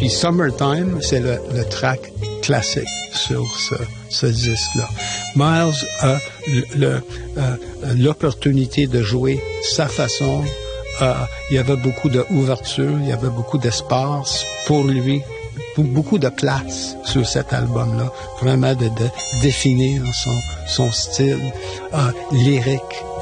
Puis Summertime, c'est le track classique sur ce disque-là. Miles a l'opportunité de jouer sa façon. Il y avait beaucoup d'ouverture, il y avait beaucoup d'espace pour lui, beaucoup de place sur cet album-là, vraiment de définir son style lyrique